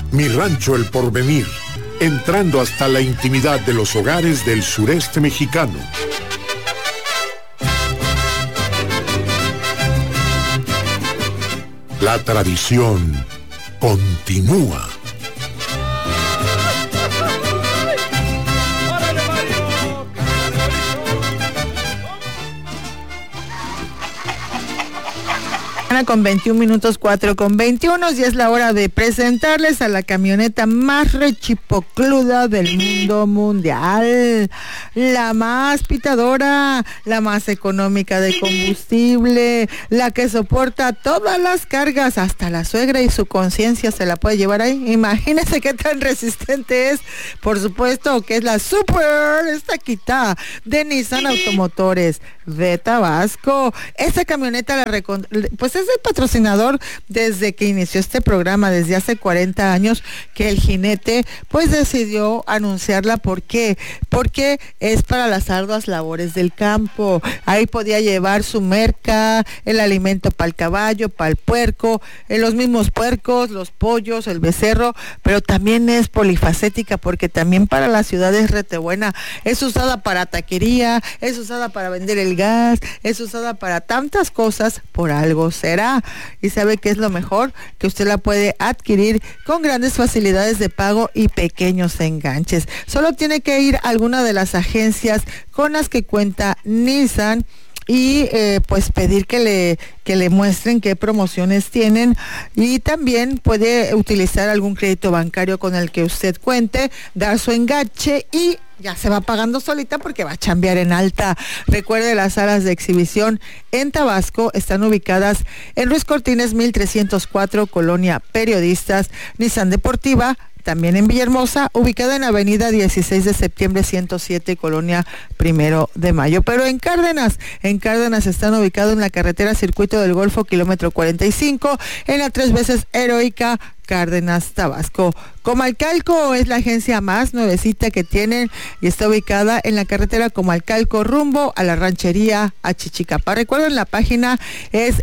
Mi Rancho El Porvenir, entrando hasta la intimidad de los hogares del sureste mexicano. La tradición continúa. Con 21 minutos, 4:21, y es la hora de presentarles a la camioneta más rechipocluda del mundo mundial, la más pitadora, la más económica de combustible, la que soporta todas las cargas, hasta la suegra y su conciencia se la puede llevar ahí. Imagínense qué tan resistente es. Por supuesto que es la Super Estaquita de Nissan Automotores de Tabasco. Esta camioneta pues es el patrocinador desde que inició este programa, desde hace 40 años que el jinete pues decidió anunciarla. ¿Por qué? Porque es para las arduas labores del campo. Ahí podía llevar su merca, el alimento para el caballo, para el puerco, los mismos puercos, los pollos, el becerro, pero también es polifacética porque también para la ciudad es rete buena. Es usada para taquería, es usada para vender el gas, es usada para tantas cosas, por algo será. Y sabe que es lo mejor, que usted la puede adquirir con grandes facilidades de pago y pequeños enganches. Solo tiene que ir a alguna de las agencias con las que cuenta Nissan y pues pedir que le muestren qué promociones tienen, y también puede utilizar algún crédito bancario con el que usted cuente, dar su enganche y ya se va pagando solita porque va a chambear en alta. Recuerde, las salas de exhibición en Tabasco están ubicadas en Ruiz Cortines 1304, Colonia Periodistas. Nissan Deportiva, también en Villahermosa, ubicada en Avenida 16 de septiembre 107, Colonia Primero de Mayo. Pero en Cárdenas están ubicados en la carretera Circuito del Golfo, kilómetro 45, en la 3 veces heroica Cárdenas, Tabasco. Comalcalco es la agencia más nuevecita que tienen y está ubicada en la carretera Comalcalco rumbo a la ranchería Achichicapa. Recuerden, la página es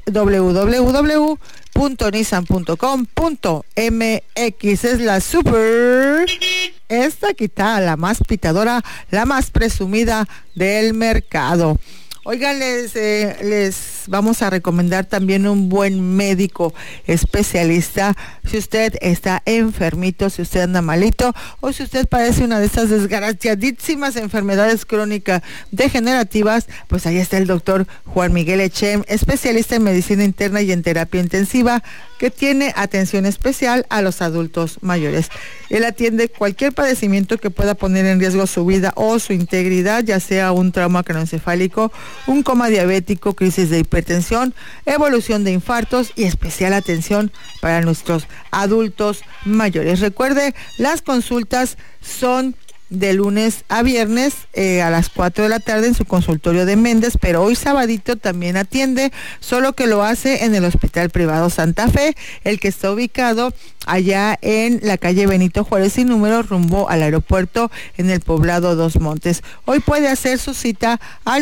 www.nissan.com.mx. Es la Super Estaquita, la más pitadora, la más presumida del mercado. Oigan, les vamos a recomendar también un buen médico especialista. Si usted está enfermito, si usted anda malito, o si usted padece una de esas desgraciadísimas enfermedades crónicas degenerativas, pues ahí está el doctor Juan Miguel Echem, especialista en medicina interna y en terapia intensiva, que tiene atención especial a los adultos mayores. Él atiende cualquier padecimiento que pueda poner en riesgo su vida o su integridad, ya sea un trauma craneoencefálico, un coma diabético, crisis de hipertensión, evolución de infartos y especial atención para nuestros adultos mayores. Recuerde, las consultas son de lunes a viernes a las 4 de la tarde en su consultorio de Méndez, pero hoy sabadito también atiende, solo que lo hace en el Hospital Privado Santa Fe, el que está ubicado allá en la calle Benito Juárez sin número, rumbo al aeropuerto, en el poblado Dos Montes. Hoy puede hacer su cita al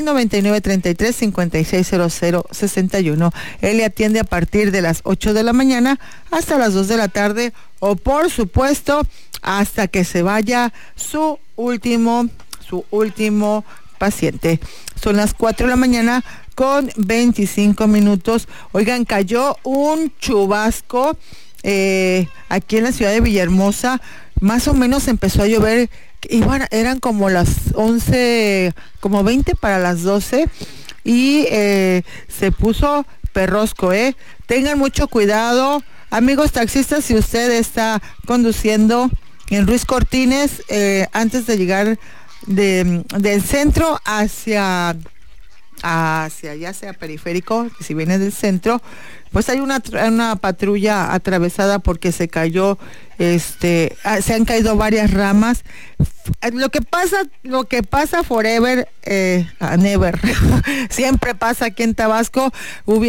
9933-560061. Él le atiende a partir de las 8 de la mañana hasta las 2 de la tarde, o por supuesto hasta que se vaya su último paciente. Son las 4 de la mañana con 25 minutos. Oigan, cayó un chubasco aquí en la ciudad de Villahermosa. Más o menos empezó a llover, y bueno, eran como las 11, como 20 para las 12, y se puso perrosco, Tengan mucho cuidado, amigos taxistas, si usted está conduciendo en Ruiz Cortines, antes de llegar del centro hacia ya sea periférico, si viene del centro, pues hay una patrulla atravesada porque se cayó, se han caído varias ramas. Lo que pasa forever and ever, siempre pasa aquí en Tabasco.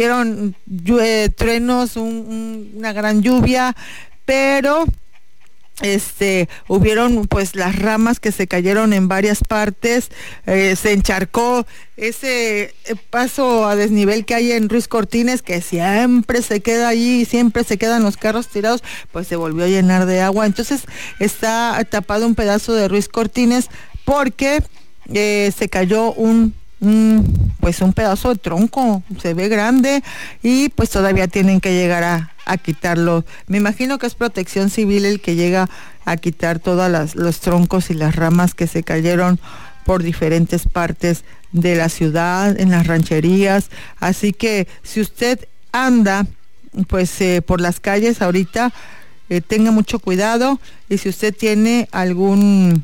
Hubieron truenos, una gran lluvia, pero hubieron pues las ramas que se cayeron en varias partes, se encharcó ese paso a desnivel que hay en Ruiz Cortines, que siempre se queda allí, siempre se quedan los carros tirados, pues se volvió a llenar de agua. Entonces está tapado un pedazo de Ruiz Cortines porque se cayó un pedazo de tronco, se ve grande, y pues todavía tienen que llegar a quitarlo. Me imagino que es Protección Civil el que llega a quitar todos los troncos y las ramas que se cayeron por diferentes partes de la ciudad, en las rancherías. Así que si usted anda pues por las calles ahorita, tenga mucho cuidado, y si usted tiene alguna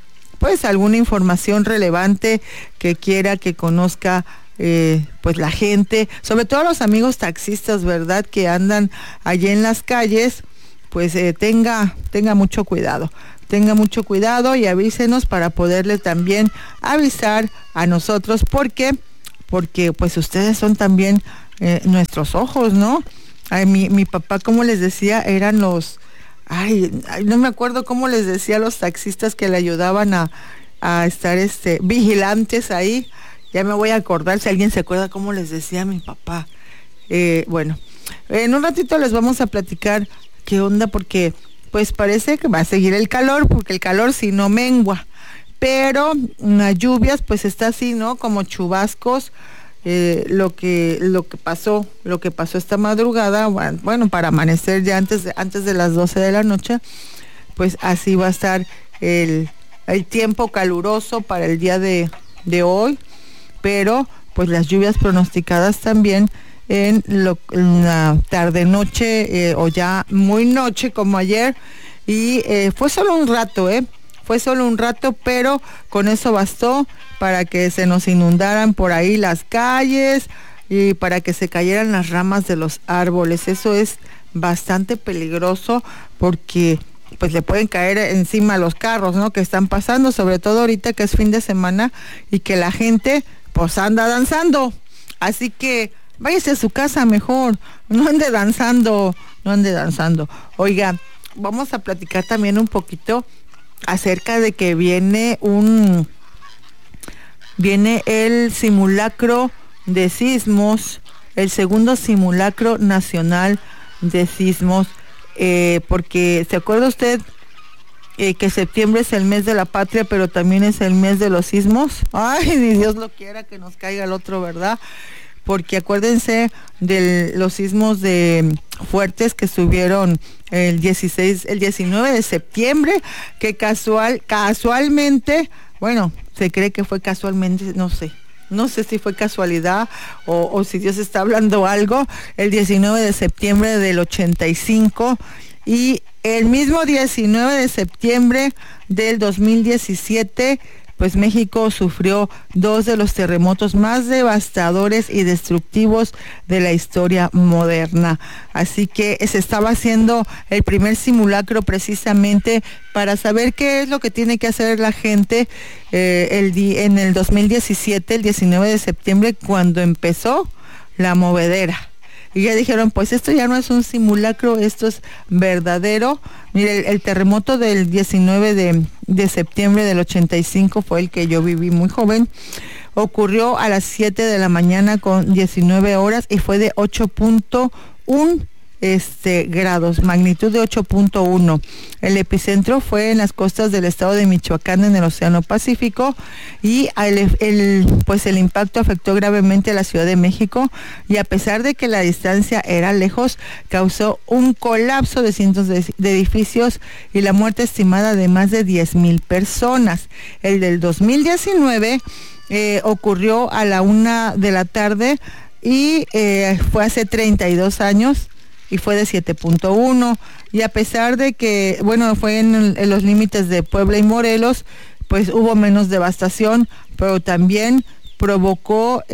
información relevante que quiera que conozca pues la gente, sobre todo los amigos taxistas, ¿verdad?, que andan allí en las calles, pues tenga mucho cuidado. Tenga mucho cuidado y avísenos para poderle también avisar a nosotros, porque pues ustedes son también nuestros ojos, ¿no? Ay, mi papá, como les decía, eran los... no me acuerdo cómo les decía a los taxistas que le ayudaban a estar vigilantes ahí. Ya me voy a acordar, si alguien se acuerda cómo les decía a mi papá. Bueno, en un ratito les vamos a platicar qué onda, porque pues parece que va a seguir el calor, porque el calor sí no mengua, pero las lluvias pues está así, ¿no? Como chubascos. Lo que pasó esta madrugada, bueno, para amanecer ya antes de las 12 de la noche, pues así va a estar el tiempo caluroso para el día de hoy, pero pues las lluvias pronosticadas también en la tarde noche, o ya muy noche como ayer, y fue solo un rato, pero con eso bastó para que se nos inundaran por ahí las calles y para que se cayeran las ramas de los árboles. Eso es bastante peligroso, porque pues le pueden caer encima a los carros, ¿no?, que están pasando, sobre todo ahorita que es fin de semana y que la gente pues anda danzando. Así que váyase a su casa mejor, no ande danzando. Oiga, vamos a platicar también un poquito acerca de que viene el simulacro de sismos, el segundo simulacro nacional de sismos, porque ¿se acuerda usted que septiembre es el mes de la patria, pero también es el mes de los sismos? Ay, ni Dios lo quiera que nos caiga el otro, ¿verdad? Porque acuérdense de los sismos fuertes que estuvieron el 19 de septiembre, que casualmente, bueno, se cree que fue casualmente, no sé si fue casualidad o si Dios está hablando algo, el 19 de septiembre del 85, y el mismo 19 de septiembre del 2017, pues México sufrió 2 de los terremotos más devastadores y destructivos de la historia moderna. Así que se estaba haciendo el primer simulacro precisamente para saber qué es lo que tiene que hacer la gente en el 2017, el 19 de septiembre, cuando empezó la movedera. Y ya dijeron, pues esto ya no es un simulacro, esto es verdadero. Mire, el terremoto del 19 de septiembre del 85 fue el que yo viví muy joven. Ocurrió a las 7 de la mañana con 19 horas y fue de 8.1 grados, magnitud de 8.1. El epicentro fue en las costas del estado de Michoacán, en el Océano Pacífico, y el impacto afectó gravemente a la Ciudad de México, y a pesar de que la distancia era lejos, causó un colapso de cientos de edificios y la muerte estimada de más de 10,000 personas. El del 2019 ocurrió a la 1 de la tarde y fue hace 32 años. Y fue de 7.1, y a pesar de que, bueno, fue en los límites de Puebla y Morelos, pues hubo menos devastación, pero también provocó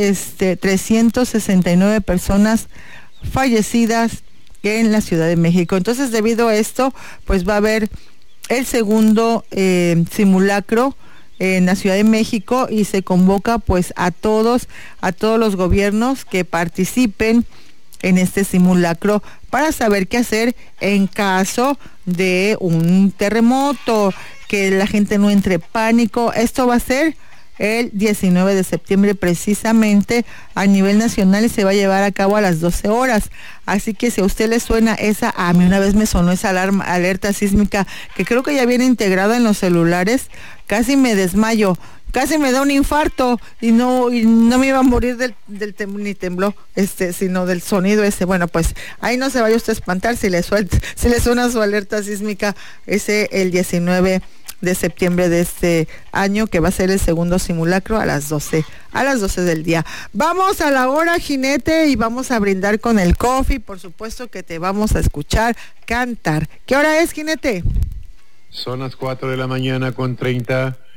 369 personas fallecidas en la Ciudad de México. Entonces, debido a esto, pues va a haber el segundo simulacro en la Ciudad de México, y se convoca pues a todos los gobiernos que participen en este simulacro para saber qué hacer en caso de un terremoto, que la gente no entre en pánico. Esto va a ser el 19 de septiembre precisamente a nivel nacional y se va a llevar a cabo a las 12 horas. Así que si a usted le suena esa, a mí una vez me sonó esa alerta sísmica que creo que ya viene integrada en los celulares, casi me desmayo, casi me da un infarto y no me iba a morir ni tembló, sino del sonido ese. Bueno, pues ahí no se vaya usted a espantar si le suena su alerta sísmica el 19 de septiembre de este año, que va a ser el segundo simulacro a las 12 del día. Vamos a la hora, jinete, y vamos a brindar con el coffee. Por supuesto que te vamos a escuchar cantar. ¿Qué hora es, jinete? Son las 4 de la mañana con 30.